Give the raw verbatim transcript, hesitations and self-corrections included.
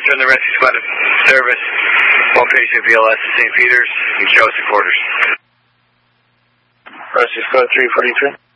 return the rescue squad to service. One patient V L S to Saint Peter's. You can show us the quarters. Rescue squad three forty-three.